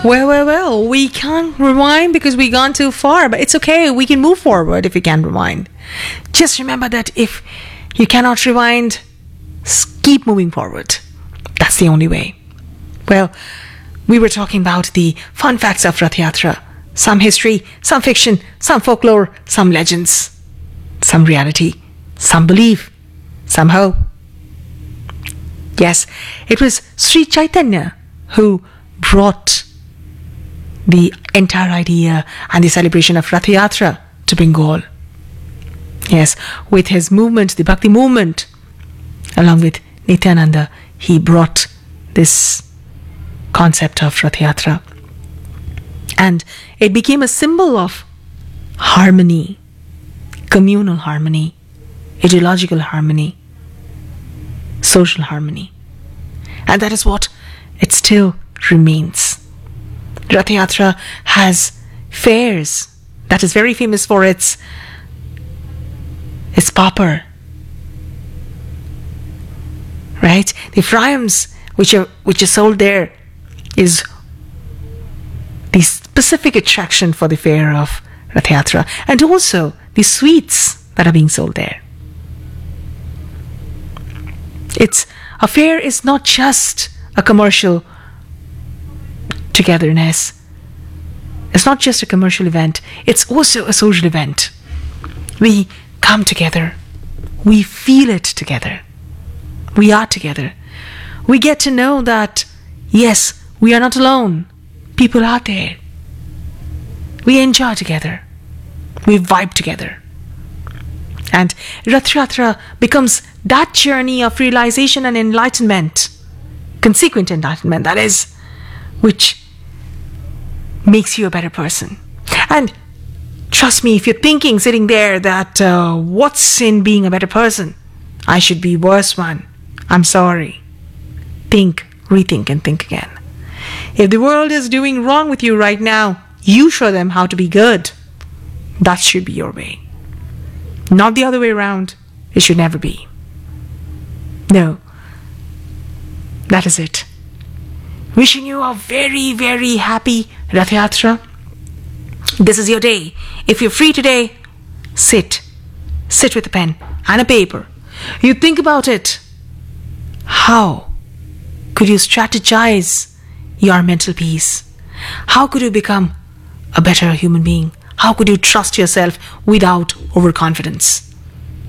Well, we can't rewind because we gone too far, but it's okay. We can move forward if we can rewind. Just remember that if you cannot rewind, keep moving forward. That's the only way. Well, we were talking about the fun facts of Rath Yatra. Some history, some fiction, some folklore, some legends, some reality, some belief, some hope. Yes, it was Sri Chaitanya who brought the entire idea and the celebration of Rath Yatra to Bengal. Yes, with his movement, the Bhakti movement, along with Nityananda, he brought this concept of Rath Yatra. And it became a symbol of harmony, communal harmony, ideological harmony, social harmony. And that is what it still remains. Rath Yatra has fairs that is very famous for its papar. Right? The frayums which are sold there is the specific attraction for the fair of Rath Yatra, and also the sweets that are being sold there. A fair is not just a commercial togetherness. It's not just a commercial event. It's also a social event. We come together. We feel it together. We are together. We get to know that, yes, we are not alone. People are there. We enjoy together. We vibe together. And Rath Yatra becomes that journey of realization and enlightenment, consequent enlightenment, that is, which makes you a better person. And trust me, if you're thinking sitting there that what's in being a better person? I should be worse one. I'm sorry. Think, rethink, and think again. If the world is doing wrong with you right now, you show them how to be good. That should be your way. Not the other way around. It should never be. No. That is it. Wishing you a very, very happy Rath Yatra. This is your day. If you're free today, sit with a pen and a paper. You think about it. How could you strategize your mental peace? How could you become a better human being? How could you trust yourself without overconfidence?